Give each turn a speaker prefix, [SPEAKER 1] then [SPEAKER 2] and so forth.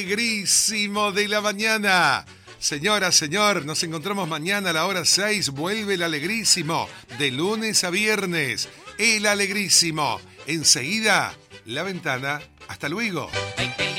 [SPEAKER 1] Alegrísimo de la mañana. Señora, señor, nos encontramos mañana a la hora 6. Vuelve el Alegrísimo, de lunes a viernes. El Alegrísimo. Enseguida, La Ventana. Hasta luego.